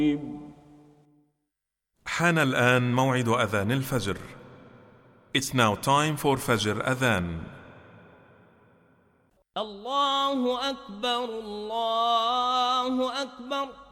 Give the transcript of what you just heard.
حان الآن موعد أذان الفجر. It's now time for Fajr Adhan. الله أكبر الله أكبر